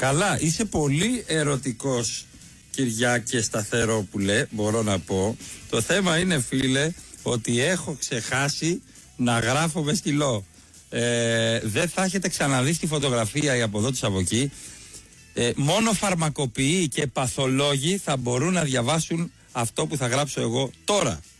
Καλά, είσαι πολύ ερωτικός, Κυριάκη Σταθερόπουλε, μπορώ να πω. Το θέμα είναι, φίλε, ότι έχω ξεχάσει να γράφω με στυλό. Δεν θα έχετε ξαναδεί στη φωτογραφία ή από εδώ τους από εκεί. Μόνο φαρμακοποιοί και παθολόγοι θα μπορούν να διαβάσουν αυτό που θα γράψω εγώ τώρα.